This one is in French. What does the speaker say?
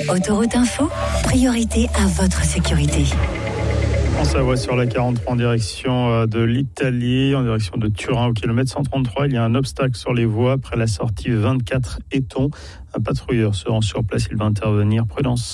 Autoroute Info, priorité à votre sécurité. En Savoie, sur la 43 en direction de l'Italie, en direction de Turin, au kilomètre 133, il y a un obstacle sur les voies après la sortie 24 Eton. Un patrouilleur se rend sur place, il va intervenir. Prudence.